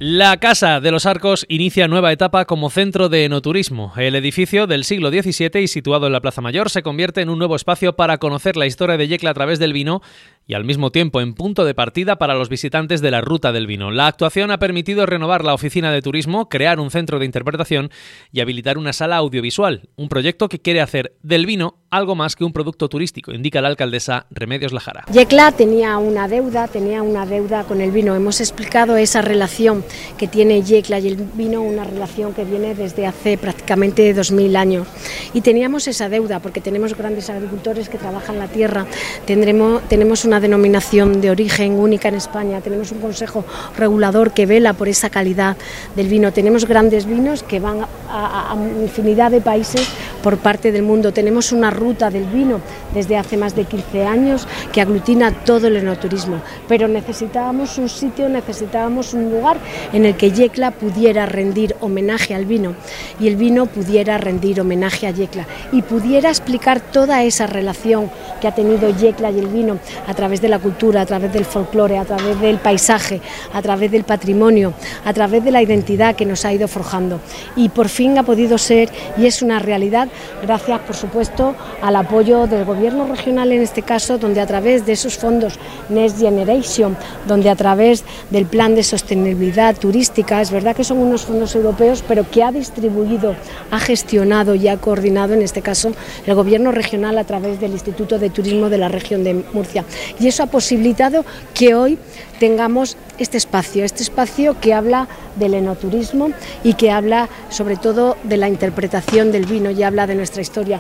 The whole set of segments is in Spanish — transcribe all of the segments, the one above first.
La Casa de los Arcos inicia nueva etapa como centro de enoturismo. El edificio del siglo XVII y situado en la Plaza Mayor se convierte en un nuevo espacio para conocer la historia de Yecla a través del vino y al mismo tiempo en punto de partida para los visitantes de la Ruta del Vino. La actuación ha permitido renovar la oficina de turismo, crear un centro de interpretación y habilitar una sala audiovisual, un proyecto que quiere hacer del vino algo más que un producto turístico, indica la alcaldesa Remedios Lajara. Yecla tenía una deuda con el vino. Hemos explicado esa relación que tiene Yecla y el vino, una relación que viene desde hace prácticamente 2000 años. Y teníamos esa deuda porque tenemos grandes agricultores que trabajan la tierra, tenemos una denominación de origen única en España, tenemos un consejo regulador que vela por esa calidad del vino, tenemos grandes vinos que van a infinidad de países por parte del mundo, tenemos una ruta del vino desde hace más de 15 años que aglutina todo el enoturismo, pero necesitábamos un sitio, necesitábamos un lugar en el que Yecla pudiera rendir homenaje al vino y el vino pudiera rendir homenaje a Yecla y pudiera explicar toda esa relación que ha tenido Yecla y el vino a través de la cultura, a través del folclore, a través del paisaje, a través del patrimonio, a través de la identidad que nos ha ido forjando. Y por fin ha podido ser y es una realidad gracias, por supuesto, al apoyo del Gobierno regional en este caso, donde a través de esos fondos Next Generation, donde a través del Plan de Sostenibilidad Turística, es verdad que son unos fondos europeos, pero que ha distribuido, ha gestionado y ha coordinado en este caso el Gobierno regional a través del Instituto de Turismo de la región de Murcia. Y eso ha posibilitado que hoy tengamos este espacio que habla del enoturismo y que habla sobre todo de la interpretación del vino y habla de nuestra historia.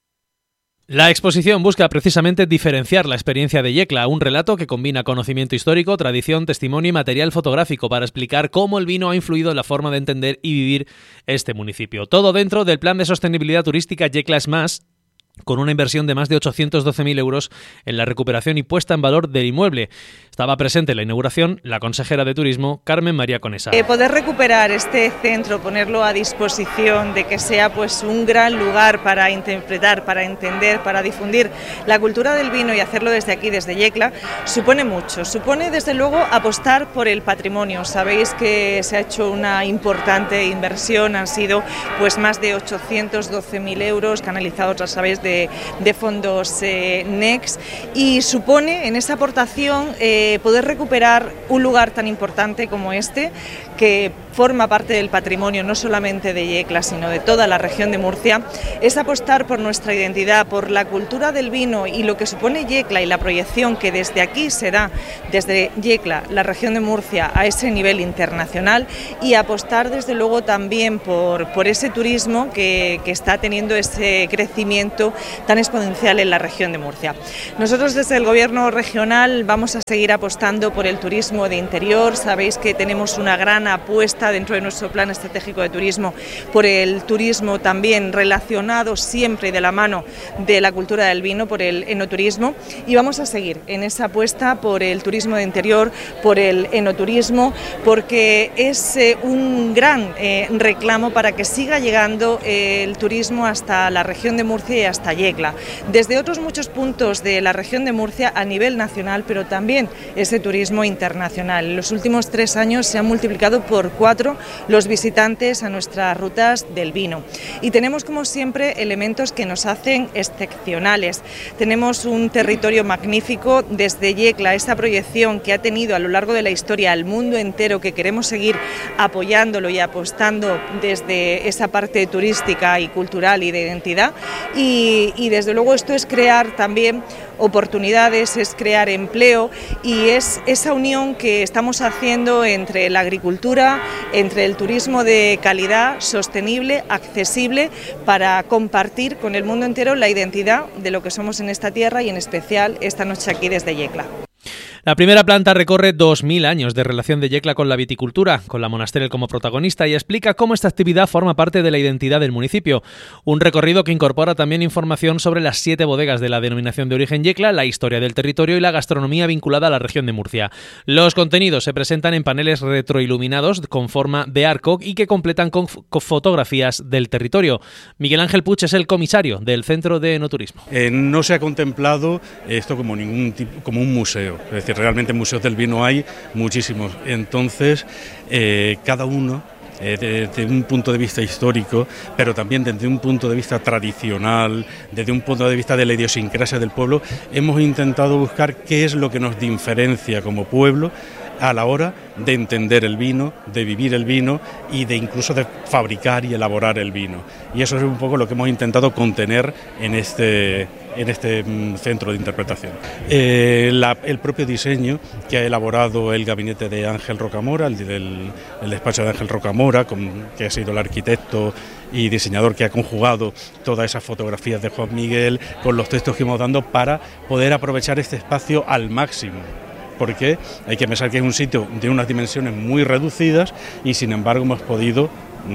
La exposición busca precisamente diferenciar la experiencia de Yecla, un relato que combina conocimiento histórico, tradición, testimonio y material fotográfico para explicar cómo el vino ha influido en la forma de entender y vivir este municipio. Todo dentro del Plan de Sostenibilidad Turística Yecla es Más, con una inversión de más de 812.000 euros en la recuperación y puesta en valor del inmueble. Estaba presente en la inauguración la consejera de Turismo, Carmen María Conesa. Poder recuperar este centro, ponerlo a disposición de que sea pues un gran lugar para interpretar, para entender, para difundir la cultura del vino y hacerlo desde aquí, desde Yecla, supone mucho. Supone desde luego apostar por el patrimonio. Sabéis que se ha hecho una importante inversión, han sido pues más de 812.000 euros canalizados a través de fondos Next y supone en esa aportación poder recuperar un lugar tan importante como este que forma parte del patrimonio no solamente de Yecla sino de toda la región de Murcia, es apostar por nuestra identidad, por la cultura del vino y lo que supone Yecla y la proyección que desde aquí se da, desde Yecla, la región de Murcia, a ese nivel internacional y apostar desde luego también por ese turismo que está teniendo ese crecimiento tan exponencial en la región de Murcia. Nosotros desde el Gobierno regional vamos a seguir apostando por el turismo de interior, sabéis que tenemos una gran apuesta dentro de nuestro plan estratégico de turismo por el turismo también relacionado siempre de la mano de la cultura del vino, por el enoturismo y vamos a seguir en esa apuesta por el turismo de interior, por el enoturismo, porque es un gran reclamo para que siga llegando el turismo hasta la región de Murcia y hasta Yecla, desde otros muchos puntos de la región de Murcia a nivel nacional, pero también ese turismo internacional. En los últimos 3 años se han multiplicado por 4 los visitantes a nuestras rutas del vino y tenemos como siempre elementos que nos hacen excepcionales. Tenemos un territorio magnífico desde Yecla, esa proyección que ha tenido a lo largo de la historia al mundo entero, que queremos seguir apoyándolo y apostando desde esa parte turística y cultural y de identidad y desde luego esto es crear también oportunidades, es crear empleo y es esa unión que estamos haciendo entre la agricultura, entre el turismo de calidad, sostenible, accesible, para compartir con el mundo entero la identidad de lo que somos en esta tierra y en especial esta noche aquí desde Yecla. La primera planta recorre 2000 años de relación de Yecla con la viticultura, con la Monasterel como protagonista, y explica cómo esta actividad forma parte de la identidad del municipio. Un recorrido que incorpora también información sobre las 7 bodegas de la denominación de origen Yecla, la historia del territorio y la gastronomía vinculada a la región de Murcia. Los contenidos se presentan en paneles retroiluminados con forma de arco y que completan con fotografías del territorio. Miguel Ángel Puig es el comisario del Centro de Enoturismo. No se ha contemplado esto como un museo, es decir, realmente museos del vino hay muchísimos. Entonces, cada uno, desde un punto de vista histórico, pero también desde un punto de vista tradicional, desde un punto de vista de la idiosincrasia del pueblo, hemos intentado buscar qué es lo que nos diferencia como pueblo a la hora de entender el vino, de vivir el vino y de incluso de fabricar y elaborar el vino. Y eso es un poco lo que hemos intentado contener en este centro de interpretación. El propio diseño que ha elaborado el gabinete de Ángel Rocamora, el despacho de Ángel Rocamora, que ha sido el arquitecto y diseñador que ha conjugado todas esas fotografías de Juan Miguel con los textos que hemos dado para poder aprovechar este espacio al máximo. Porque hay que pensar que es un sitio de unas dimensiones muy reducidas y sin embargo hemos podido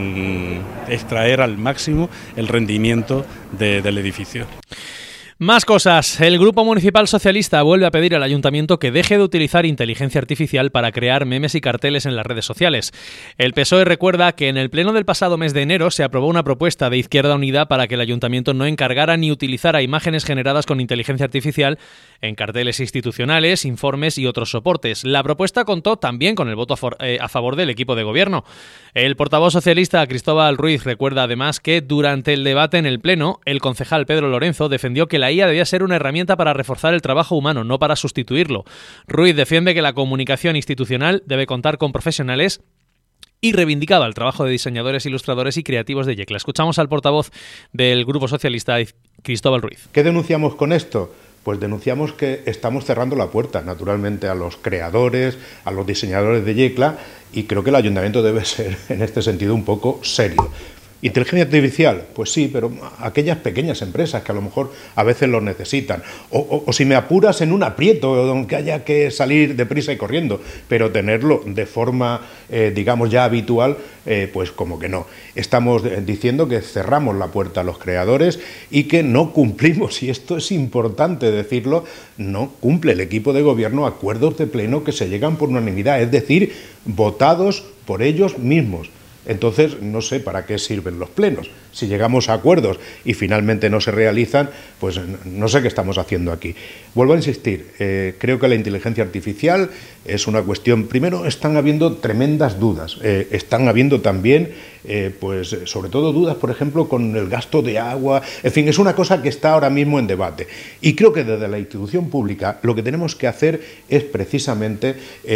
extraer al máximo el rendimiento del edificio. Más cosas. El Grupo Municipal Socialista vuelve a pedir al Ayuntamiento que deje de utilizar inteligencia artificial para crear memes y carteles en las redes sociales. El PSOE recuerda que en el pleno del pasado mes de enero se aprobó una propuesta de Izquierda Unida para que el Ayuntamiento no encargara ni utilizara imágenes generadas con inteligencia artificial en carteles institucionales, informes y otros soportes. La propuesta contó también con el voto a favor del equipo de gobierno. El portavoz socialista Cristóbal Ruiz recuerda además que durante el debate en el pleno, el concejal Pedro Lorenzo defendió que la IA debía ser una herramienta para reforzar el trabajo humano, no para sustituirlo. Ruiz defiende que la comunicación institucional debe contar con profesionales y reivindicaba el trabajo de diseñadores, ilustradores y creativos de Yecla. Escuchamos al portavoz del Grupo Socialista, Cristóbal Ruiz. ¿Qué denunciamos con esto? Pues denunciamos que estamos cerrando la puerta, naturalmente, a los creadores, a los diseñadores de Yecla, y creo que el Ayuntamiento debe ser, en este sentido, un poco serio. ¿Inteligencia artificial? Pues sí, pero aquellas pequeñas empresas que a lo mejor a veces lo necesitan. O si me apuras en un aprieto, donde haya que salir deprisa y corriendo, pero tenerlo de forma, digamos, ya habitual, pues como que no. Estamos diciendo que cerramos la puerta a los creadores y que no cumplimos, y esto es importante decirlo, no cumple el equipo de gobierno acuerdos de pleno que se llegan por unanimidad, es decir, votados por ellos mismos. Entonces, no sé para qué sirven los plenos. Si llegamos a acuerdos y finalmente no se realizan, pues no sé qué estamos haciendo aquí. Vuelvo a insistir, creo que la inteligencia artificial es una cuestión... Primero, están habiendo tremendas dudas. Están habiendo también, pues sobre todo dudas, por ejemplo, con el gasto de agua. En fin, es una cosa que está ahora mismo en debate. Y creo que desde la institución pública lo que tenemos que hacer es precisamente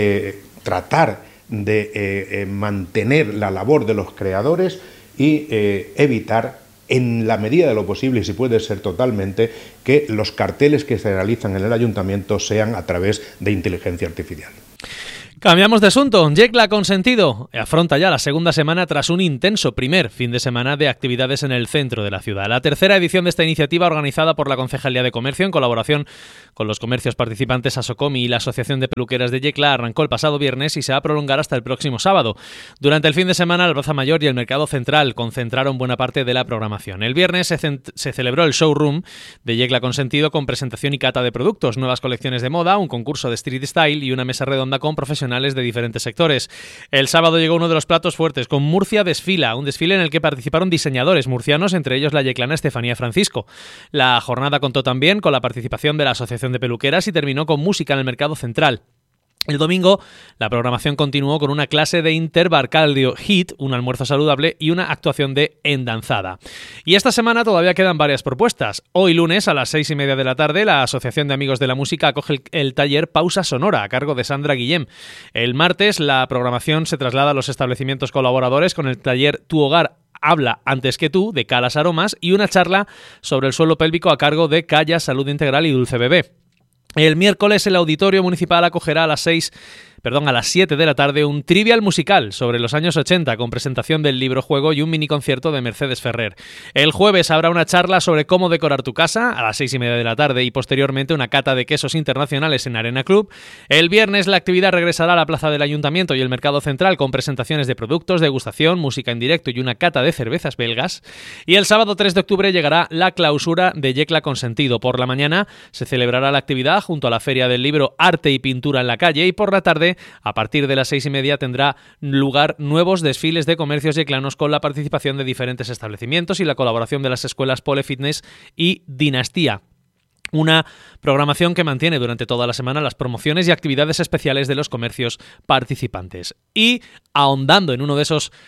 tratar de mantener la labor de los creadores y evitar, en la medida de lo posible, y si puede ser totalmente, que los carteles que se realizan en el ayuntamiento sean a través de inteligencia artificial. Cambiamos de asunto. Yecla Consentido afronta ya la segunda semana tras un intenso primer fin de semana de actividades en el centro de la ciudad. La tercera edición de esta iniciativa, organizada por la Concejalía de Comercio en colaboración con los comercios participantes Asocomi y la Asociación de Peluqueras de Yecla, arrancó el pasado viernes y se va a prolongar hasta el próximo sábado. Durante el fin de semana, la Plaza Mayor y el Mercado Central concentraron buena parte de la programación. El viernes se celebró el showroom de Yecla Consentido con presentación y cata de productos, nuevas colecciones de moda, un concurso de street style y una mesa redonda con profesionales de diferentes sectores. El sábado llegó uno de los platos fuertes, con Murcia Desfila, un desfile en el que participaron diseñadores murcianos, entre ellos la yeclana Estefanía Francisco. La jornada contó también con la participación de la Asociación de Peluqueras y terminó con música en el Mercado Central. El domingo, la programación continuó con una clase de interbarcadio hit, un almuerzo saludable y una actuación de endanzada. Y esta semana todavía quedan varias propuestas. Hoy lunes, a las 6:30 de la tarde, la Asociación de Amigos de la Música acoge el taller Pausa Sonora, a cargo de Sandra Guillem. El martes, la programación se traslada a los establecimientos colaboradores con el taller Tu Hogar Habla Antes que Tú, de Calas Aromas, y una charla sobre el suelo pélvico a cargo de Calla Salud Integral y Dulce Bebé. El miércoles el Auditorio Municipal acogerá a las 7 de la tarde un trivial musical sobre los años 80 con presentación del libro-juego y un miniconcierto de Mercedes Ferrer. El jueves habrá una charla sobre cómo decorar tu casa a las 6:30 de la tarde y posteriormente una cata de quesos internacionales en Arena Club. El viernes la actividad regresará a la plaza del Ayuntamiento y el Mercado Central con presentaciones de productos, degustación, música en directo y una cata de cervezas belgas. Y el sábado 3 de octubre llegará la clausura de Yecla Consentido. Por la mañana se celebrará la actividad junto a la Feria del Libro Arte y Pintura en la Calle y por la tarde, a partir de las 6:30, tendrá lugar nuevos desfiles de comercios yeclanos con la participación de diferentes establecimientos y la colaboración de las escuelas Pole Fitness y Dinastía. Una programación que mantiene durante toda la semana las promociones y actividades especiales de los comercios participantes. Y ahondando en uno de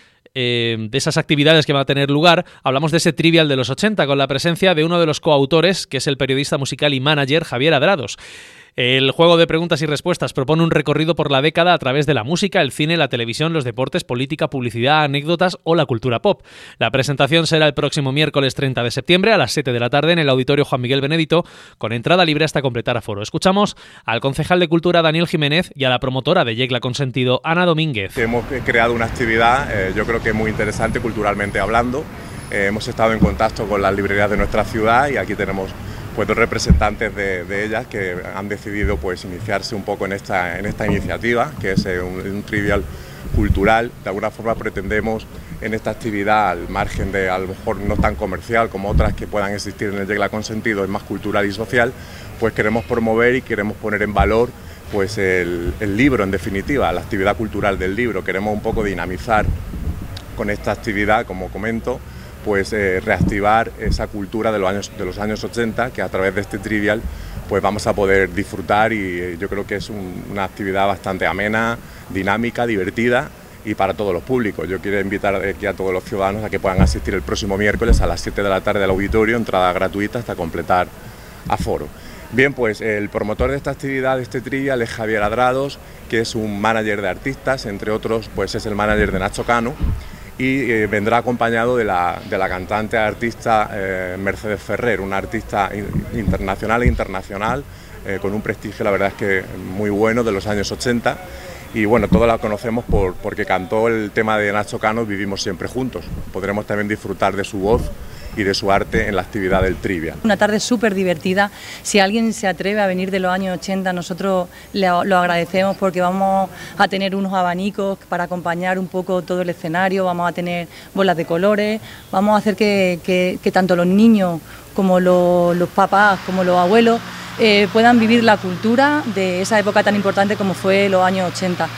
esas actividades que va a tener lugar, hablamos de ese Trivial de los 80 con la presencia de uno de los coautores, que es el periodista musical y manager Javier Adrados. El juego de preguntas y respuestas propone un recorrido por la década a través de la música, el cine, la televisión, los deportes, política, publicidad, anécdotas o la cultura pop. La presentación será el próximo miércoles 30 de septiembre a las 7 de la tarde en el Auditorio Juan Miguel Benedito, con entrada libre hasta completar aforo. Escuchamos al concejal de Cultura Daniel Jiménez y a la promotora de Yecla Consentido, Ana Domínguez. Hemos creado una actividad, yo creo que muy interesante culturalmente hablando. Hemos estado en contacto con las librerías de nuestra ciudad y aquí tenemos pues dos representantes de ellas que han decidido pues iniciarse un poco en esta iniciativa, que es un trivial cultural. De alguna forma pretendemos en esta actividad, al margen de a lo mejor no tan comercial como otras que puedan existir en el Yecla Consentido, es más cultural y social, pues queremos promover y queremos poner en valor pues el libro, en definitiva, la actividad cultural del libro. Queremos un poco dinamizar con esta actividad, como comento, pues reactivar esa cultura de los años 80, que a través de este trivial pues vamos a poder disfrutar, y yo creo que es una actividad bastante amena, dinámica, divertida y para todos los públicos. Yo quiero invitar aquí a todos los ciudadanos a que puedan asistir el próximo miércoles a las 7 de la tarde al auditorio, entrada gratuita hasta completar aforo. Bien, pues el promotor de esta actividad, de este trivial, es Javier Adrados, que es un manager de artistas, entre otros pues es el manager de Nacho Cano, y vendrá acompañado de la cantante artista Mercedes Ferrer, una artista internacional e internacional con un prestigio, la verdad es que muy bueno, de los años 80, y bueno, todos la conocemos porque cantó el tema de Nacho Cano, Vivimos siempre juntos. Podremos también disfrutar de su voz y de su arte en la actividad del Trivial. Una tarde súper divertida. Si alguien se atreve a venir de los años 80, nosotros lo agradecemos, porque vamos a tener unos abanicos para acompañar un poco todo el escenario, vamos a tener bolas de colores, vamos a hacer que tanto los niños como los papás como los abuelos puedan vivir la cultura de esa época tan importante como fue los años 80.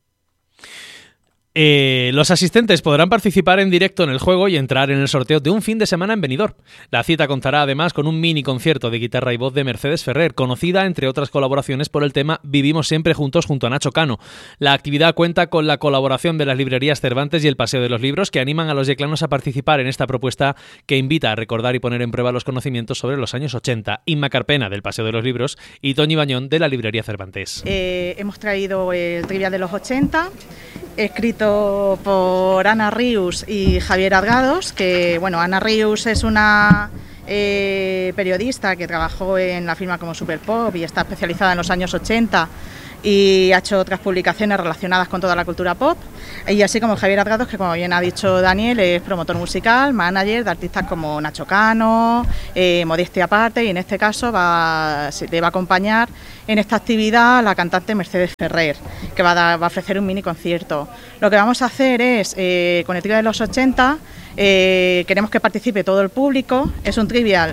Los asistentes podrán participar en directo en el juego y entrar en el sorteo de un fin de semana en Benidorm. La cita contará además con un mini concierto de guitarra y voz de Mercedes Ferrer, conocida entre otras colaboraciones por el tema Vivimos siempre juntos junto a Nacho Cano. La actividad cuenta con la colaboración de las librerías Cervantes y el Paseo de los Libros, que animan a los yeclanos a participar en esta propuesta que invita a recordar y poner en prueba los conocimientos sobre los años 80. Inma Carpena, del Paseo de los Libros, y Toñi Bañón, de la librería Cervantes. Hemos traído el Trivial de los 80, escrito por Ana Rius y Javier Adrados, que bueno, Ana Rius es una periodista que trabajó en la firma como Superpop y está especializada en los años 80 y ha hecho otras publicaciones relacionadas con toda la cultura pop, y así como Javier Adrados, que como bien ha dicho Daniel, es promotor musical, manager de artistas como Nacho Cano, Modestia aparte, y en este caso le va a acompañar en esta actividad la cantante Mercedes Ferrer, que va a ofrecer un mini concierto. Lo que vamos a hacer es, con el Trivial de los 80, queremos que participe todo el público. Es un trivial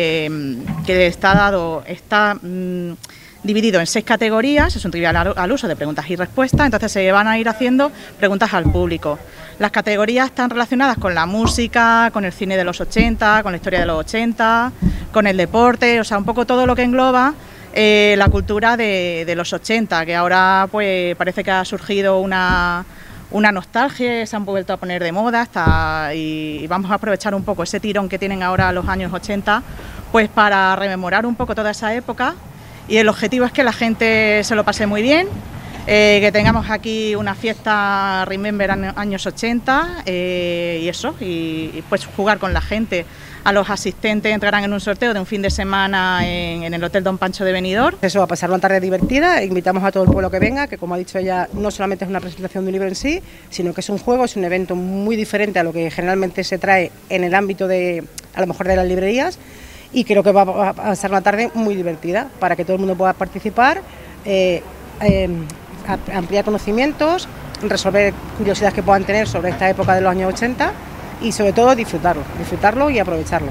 que está dividido en 6 categorías, es un trivial al uso de preguntas y respuestas, entonces se van a ir haciendo preguntas al público. Las categorías están relacionadas con la música, con el cine de los 80, con la historia de los 80, con el deporte, o sea, un poco todo lo que engloba la cultura de los 80, que ahora pues parece que ha surgido una nostalgia, se han vuelto a poner de moda, y vamos a aprovechar un poco ese tirón que tienen ahora los años 80, pues para rememorar un poco toda esa época, y el objetivo es que la gente se lo pase muy bien, que tengamos aquí una fiesta Remember años 80, y eso, y pues jugar con la gente. A los asistentes entrarán en un sorteo de un fin de semana en el Hotel Don Pancho de Benidorm. Eso va a pasar una tarde divertida, invitamos a todo el pueblo que venga, que como ha dicho ella, no solamente es una presentación de un libro en sí, sino que es un juego, es un evento muy diferente a lo que generalmente se trae en el ámbito a lo mejor de las librerías, y creo que va a ser una tarde muy divertida para que todo el mundo pueda participar, ampliar conocimientos, resolver curiosidades que puedan tener sobre esta época de los años 80 y sobre todo disfrutarlo y aprovecharlo.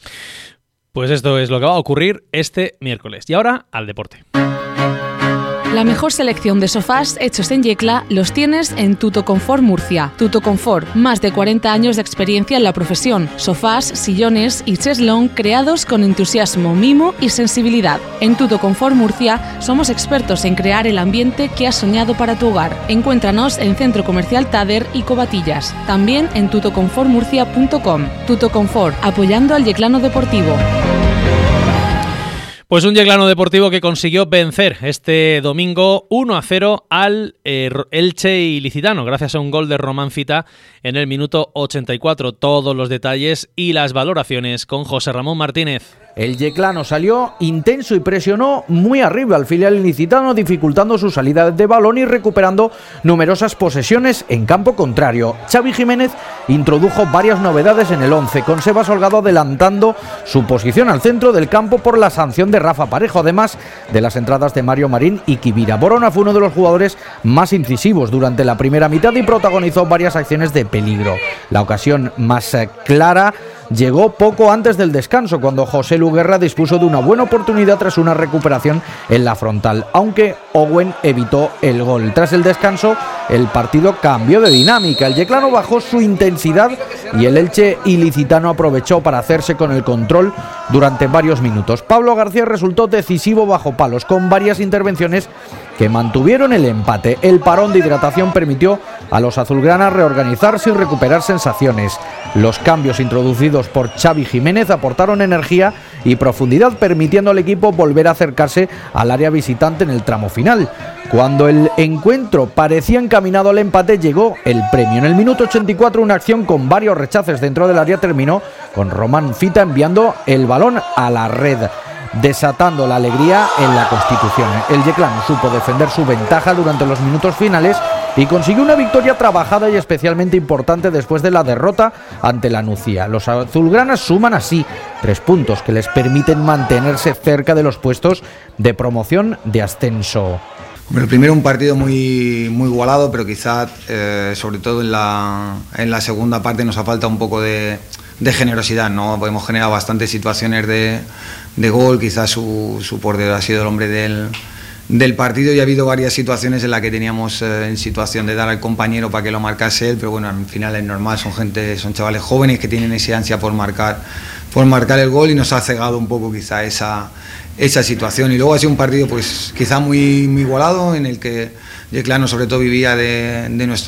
Pues esto es lo que va a ocurrir este miércoles. Y ahora al deporte. La mejor selección de sofás hechos en Yecla los tienes en Tutoconfort Murcia. Tutoconfort, más de 40 años de experiencia en la profesión. Sofás, sillones y cheslón creados con entusiasmo, mimo y sensibilidad. En Tutoconfort Murcia somos expertos en crear el ambiente que has soñado para tu hogar. Encuéntranos en Centro Comercial Tader y Covatillas. También en tutoconfortmurcia.com. Tutoconfort, apoyando al yeclano deportivo. Pues un yeclano deportivo que consiguió vencer este domingo 1-0 al Elche Ilicitano, gracias a un gol de Román Fita en el minuto 84. Todos los detalles y las valoraciones con José Ramón Martínez. El yeclano salió intenso y presionó muy arriba al filial ilicitano, dificultando su salida de balón y recuperando numerosas posesiones en campo contrario. Xavi Jiménez introdujo varias novedades en el 11, con Sebas Holgado adelantando su posición al centro del campo por la sanción de Rafa Parejo, además de las entradas de Mario Marín y Kibira. Borona fue uno de los jugadores más incisivos durante la primera mitad y protagonizó varias acciones de peligro. La ocasión más clara llegó poco antes del descanso, cuando José Lu Guerra dispuso de una buena oportunidad tras una recuperación en la frontal, aunque Owen evitó el gol. Tras el descanso, el partido cambió de dinámica. El yeclano bajó su intensidad y el Elche ilicitano aprovechó para hacerse con el control durante varios minutos. Pablo García resultó decisivo bajo palos, con varias intervenciones que mantuvieron el empate. El parón de hidratación permitió a los azulgranas reorganizarse y recuperar sensaciones. Los cambios introducidos por Xavi Jiménez aportaron energía y profundidad, permitiendo al equipo volver a acercarse al área visitante en el tramo final. Cuando el encuentro parecía encaminado al empate, llegó el premio. En el minuto 84, una acción con varios rechaces dentro del área terminó con Román Fita enviando el balón a la red, desatando la alegría en la Constitución. El yeclano supo defender su ventaja durante los minutos finales y consiguió una victoria trabajada y especialmente importante después de la derrota ante la Nucía. Los azulgranas suman así 3 puntos que les permiten mantenerse cerca de los puestos de promoción de ascenso. Bueno, primero un partido muy igualado, pero quizás sobre todo en la segunda parte nos ha faltado un poco de generosidad, ¿no? Hemos generado bastantes situaciones de gol, quizás su portero ha sido el hombre del partido y ha habido varias situaciones en las que teníamos en situación de dar al compañero para que lo marcase él, pero bueno, al final es normal, son chavales jóvenes que tienen esa ansia por marcar el gol y nos ha cegado un poco quizá esa situación. Y luego ha sido un partido pues quizá muy igualado, en el que Yeclano sobre todo vivía de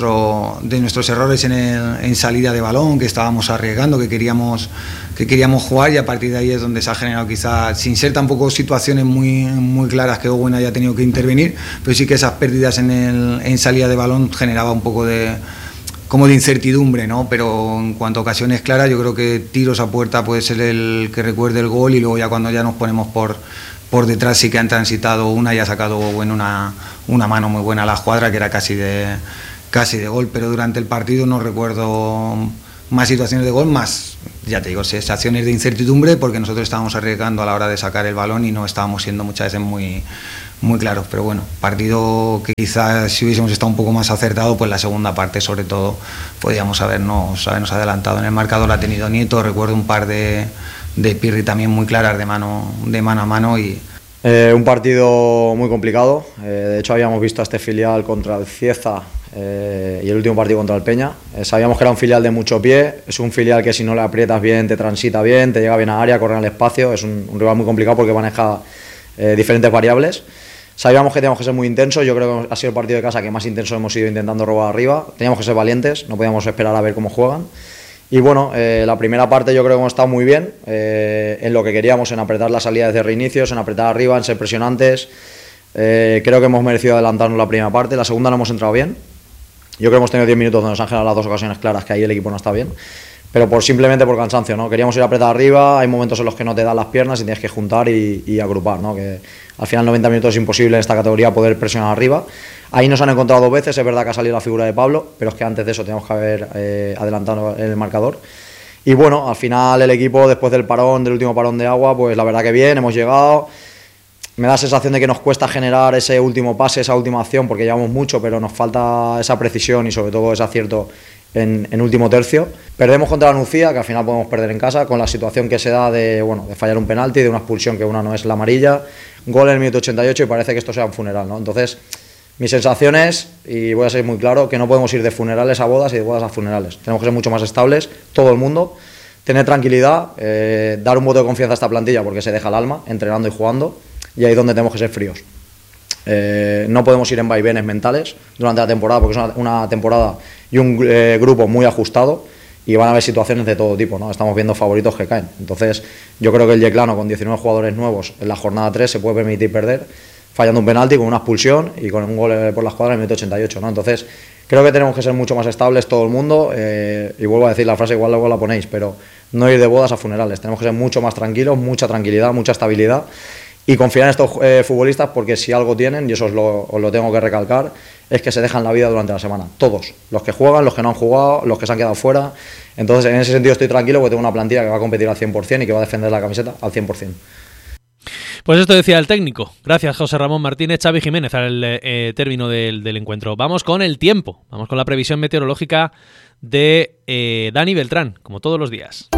nuestros errores en salida de balón, que estábamos arriesgando, que queríamos jugar, y a partir de ahí es donde se ha generado, quizá sin ser tampoco situaciones muy claras que Owen haya tenido que intervenir, pero sí que esas pérdidas en salida de balón generaba un poco de incertidumbre, ¿no? Pero en cuanto a ocasiones claras, yo creo que tiros a puerta puede ser el que recuerde el gol, y luego ya cuando ya nos ponemos por detrás sí que han transitado una y ha sacado una mano muy buena a la escuadra, que era casi de gol, pero durante el partido no recuerdo más situaciones de gol, más, ya te digo, sensaciones de incertidumbre, porque nosotros estábamos arriesgando a la hora de sacar el balón y no estábamos siendo muchas veces muy claros. Pero bueno, partido que quizás si hubiésemos estado un poco más acertado, pues la segunda parte sobre todo podíamos habernos adelantado. En el marcador ha tenido Nieto, recuerdo un par de Pirri también muy claras de mano a mano. Y un partido muy complicado. De hecho habíamos visto a este filial contra el Cieza y el último partido contra el Peña. Sabíamos que era un filial de mucho pie, es un filial que si no le aprietas bien te transita bien, te llega bien a área, corre en el espacio. Es un rival muy complicado porque maneja diferentes variables. Sabíamos que teníamos que ser muy intensos. Yo creo que ha sido el partido de casa que más intenso hemos ido intentando robar arriba. Teníamos que ser valientes, no podíamos esperar a ver cómo juegan. Y bueno, la primera parte yo creo que hemos estado muy bien en lo que queríamos, en apretar la salida desde reinicios, en apretar arriba, en ser presionantes. Creo que hemos merecido adelantarnos la primera parte. La segunda no hemos entrado bien. Yo creo que hemos tenido 10 minutos donde nos han generado las 2 ocasiones claras, que ahí el equipo no está bien, pero simplemente por cansancio, ¿no? Queríamos ir a apretar arriba. Hay momentos en los que no te dan las piernas y tienes que juntar y agrupar, ¿no? Que al final 90 minutos es imposible en esta categoría poder presionar arriba. Ahí nos han encontrado 2 veces, es verdad que ha salido la figura de Pablo, pero es que antes de eso teníamos que haber adelantado en el marcador. Y bueno, al final el equipo, después del último parón de agua, pues la verdad que bien, hemos llegado. Me da la sensación de que nos cuesta generar ese último pase, esa última acción, porque llevamos mucho, pero nos falta esa precisión y sobre todo ese acierto en último tercio. Perdemos contra la Nucía, que al final podemos perder en casa, con la situación que se da de fallar un penalti, de una expulsión que una no es la amarilla, gol en el minuto 88 y parece que esto sea un funeral, ¿no? Entonces, mi sensación es, y voy a ser muy claro, que no podemos ir de funerales a bodas y de bodas a funerales. Tenemos que ser mucho más estables, todo el mundo, tener tranquilidad, dar un voto de confianza a esta plantilla porque se deja el alma, entrenando y jugando, y ahí es donde tenemos que ser fríos. No podemos ir en vaivenes mentales durante la temporada porque es una temporada y un grupo muy ajustado y van a haber situaciones de todo tipo, ¿no? Estamos viendo favoritos que caen. Entonces yo creo que el Yeclano con 19 jugadores nuevos en la jornada 3 se puede permitir perder fallando un penalti con una expulsión y con un gol por la escuadra en el minuto 88, ¿no? Entonces creo que tenemos que ser mucho más estables todo el mundo y vuelvo a decir la frase, igual luego la ponéis, pero no ir de bodas a funerales. Tenemos que ser mucho más tranquilos, mucha tranquilidad, mucha estabilidad y confiar en estos futbolistas porque si algo tienen, y eso os lo tengo que recalcar, es que se dejan la vida durante la semana. Todos, los que juegan, los que no han jugado, los que se han quedado fuera. Entonces en ese sentido estoy tranquilo porque tengo una plantilla que va a competir al 100% y que va a defender la camiseta al 100%. Pues esto decía el técnico. Gracias, José Ramón Martínez. Xavi Jiménez al término del encuentro. Vamos con el tiempo. Vamos con la previsión meteorológica de Dani Beltrán, como todos los días.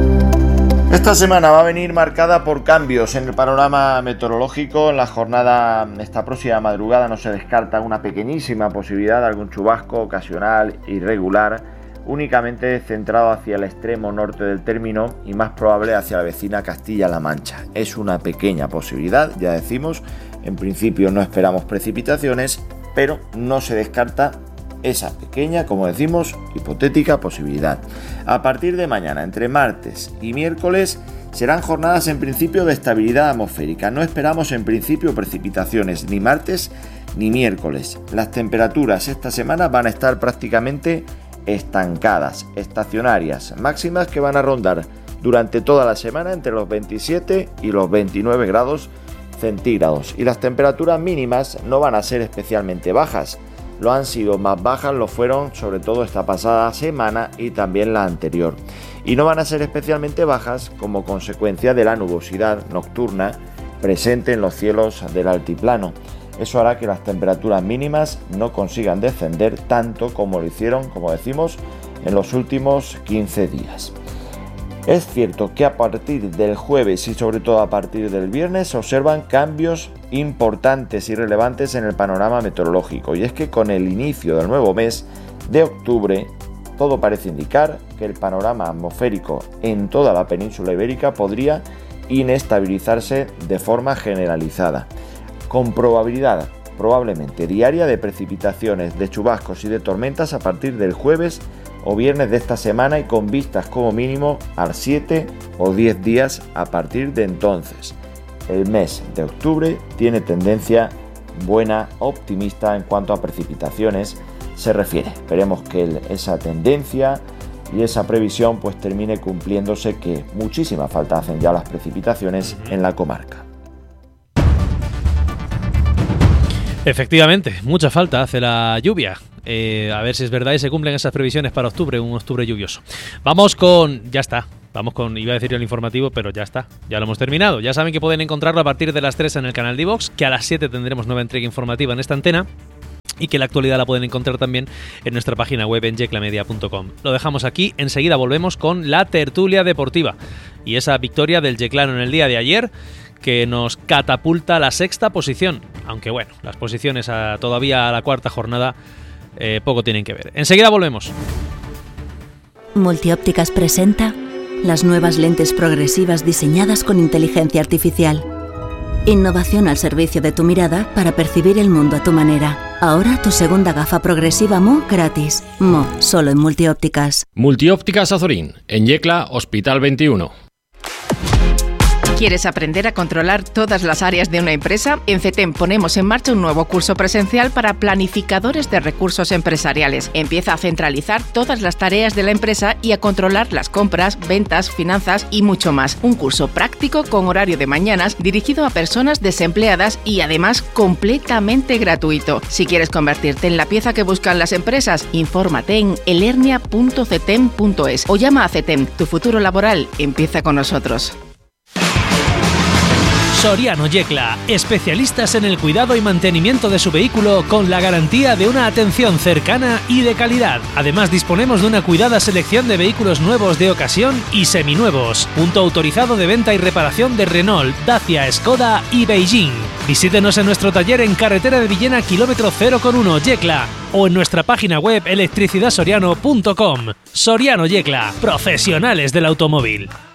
Esta semana va a venir marcada por cambios en el panorama meteorológico. En la jornada, esta próxima madrugada, no se descarta una pequeñísima posibilidad de algún chubasco ocasional irregular, únicamente centrado hacia el extremo norte del término y más probable hacia la vecina Castilla-La Mancha. Es una pequeña posibilidad, ya decimos, en principio no esperamos precipitaciones, pero no se descarta esa pequeña, como decimos, hipotética posibilidad. A partir de mañana, entre martes y miércoles, serán jornadas en principio de estabilidad atmosférica. No esperamos en principio precipitaciones ni martes ni miércoles. Las temperaturas esta semana van a estar prácticamente estancadas, estacionarias, máximas que van a rondar durante toda la semana entre los 27 y los 29 grados centígrados. Y las temperaturas mínimas no van a ser especialmente bajas. Lo han sido más bajas, lo fueron sobre todo esta pasada semana y también la anterior. Y no van a ser especialmente bajas como consecuencia de la nubosidad nocturna presente en los cielos del altiplano. Eso hará que las temperaturas mínimas no consigan descender tanto como lo hicieron, como decimos, en los últimos 15 días. Es cierto que a partir del jueves y sobre todo a partir del viernes se observan cambios importantes y relevantes en el panorama meteorológico, y es que con el inicio del nuevo mes de octubre todo parece indicar que el panorama atmosférico en toda la península ibérica podría inestabilizarse de forma generalizada, con probabilidad probablemente diaria de precipitaciones, de chubascos y de tormentas a partir del jueves o viernes de esta semana y con vistas como mínimo a 7 o 10 días a partir de entonces. El mes de octubre tiene tendencia buena, optimista en cuanto a precipitaciones se refiere. Esperemos que esa tendencia y esa previsión pues termine cumpliéndose, que muchísima falta hacen ya las precipitaciones en la comarca. Efectivamente, mucha falta hace la lluvia. A ver si es verdad y se cumplen esas previsiones para octubre, un octubre lluvioso. Vamos con... ya está. Vamos con, iba a decir el informativo, pero ya está, ya lo hemos terminado. Ya saben que pueden encontrarlo a partir de las 3 en el canal de iVox, que a las 7 tendremos nueva entrega informativa en esta antena y que la actualidad la pueden encontrar también en nuestra página web en yeclamedia.com. Lo dejamos aquí, enseguida volvemos con la tertulia deportiva y esa victoria del Yeclano en el día de ayer que nos catapulta a la 6ª posición, aunque bueno, las posiciones todavía a la 4ª jornada poco tienen que ver. Enseguida volvemos. Multiópticas presenta las nuevas lentes progresivas diseñadas con inteligencia artificial. Innovación al servicio de tu mirada para percibir el mundo a tu manera. Ahora tu segunda gafa progresiva Mo gratis. Mo, solo en Multiópticas. Multiópticas Azorín, en Yecla, Hospital 21. ¿Quieres aprender a controlar todas las áreas de una empresa? En CETEM ponemos en marcha un nuevo curso presencial para planificadores de recursos empresariales. Empieza a centralizar todas las tareas de la empresa y a controlar las compras, ventas, finanzas y mucho más. Un curso práctico con horario de mañanas dirigido a personas desempleadas y además completamente gratuito. Si quieres convertirte en la pieza que buscan las empresas, infórmate en elernia.cetem.es o llama a CETEM. Tu futuro laboral empieza con nosotros. Soriano Yecla, especialistas en el cuidado y mantenimiento de su vehículo con la garantía de una atención cercana y de calidad. Además, disponemos de una cuidada selección de vehículos nuevos de ocasión y seminuevos. Punto autorizado de venta y reparación de Renault, Dacia, Skoda y Beijing. Visítenos en nuestro taller en carretera de Villena, kilómetro 0,1, Yecla, o en nuestra página web electricidadsoriano.com. Soriano Yecla, profesionales del automóvil.